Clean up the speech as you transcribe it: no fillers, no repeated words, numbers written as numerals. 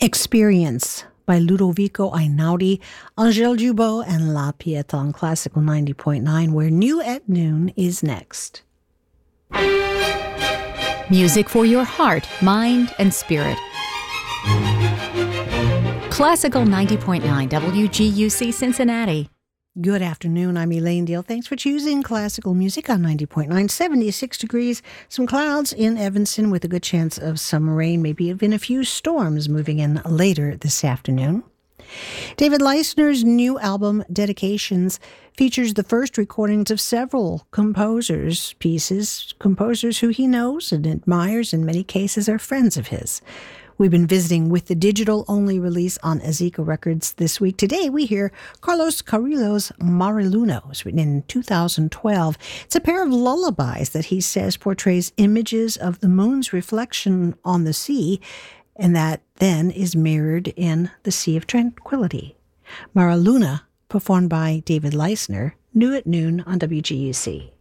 Experience by Ludovico Einaudi, Angèle Jubot, and La Pieta on Classical 90.9, where New at Noon is next. Music for your heart, mind, and spirit. Classical 90.9 WGUC Cincinnati. Good afternoon. I'm Elaine Deal. Thanks for choosing classical music on 90.9. 76 degrees, some clouds in Evanston with a good chance of some rain, maybe even a few storms moving in later this afternoon. David Leisner's new album, Dedications, features the first recordings of several composers' pieces, composers who he knows and admires, in many cases are friends of his. We've been visiting with the digital-only release on Azika Records this week. Today we hear Carlos Carrillo's Mare Luna. It was written in 2012. It's a pair of lullabies that he says portrays images of the moon's reflection on the sea, and that then is mirrored in the Sea of Tranquility. Mare Luna, performed by David Leisner, New at Noon on WGUC.